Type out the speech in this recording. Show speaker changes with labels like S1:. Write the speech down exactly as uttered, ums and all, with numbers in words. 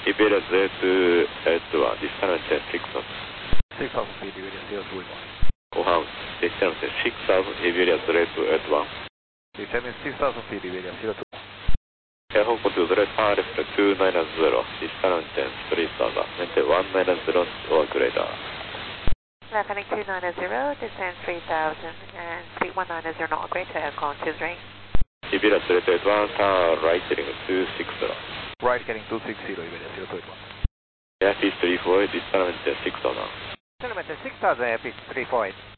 S1: Iberia zero two eight one, distance maintain six thousand.
S2: six thousand feet, Iberia zero two eight one.
S1: 後半、distance maintain six thousand, Iberia zero two eight one.
S2: Descending six thousand feet, Iberia zero two.
S1: Air Hong Kong to zero five left two nine zero, distance maintain three thousand, maintain one nine zero or greater.
S3: Left heading two nine zero, descend three thousand, and speed one nine zero knot or greater, aircon choose range.
S1: Iberia zero two eight one, turn right heading two six zero.
S2: Right heading two six zero, Iberia zero two eight one.
S1: Airspeed three four eight, distance maintain six thousand.
S2: Distance maintain six thousand, airspeed three four eight.